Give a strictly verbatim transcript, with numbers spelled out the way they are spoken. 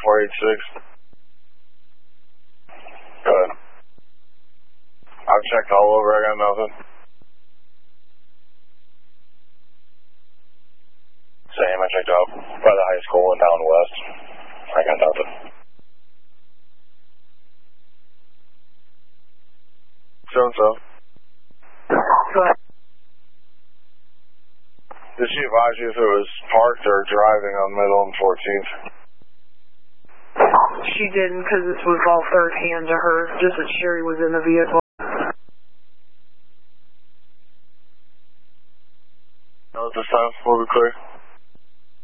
four eight six. Good. I've checked all over, I got nothing. Same, I checked out by the high school and down west. I got nothing. So-and-so. What? Did she advise you if it was parked or driving on Middle and fourteenth? She didn't, because this was all third hand to her, just that Sherry was in the vehicle.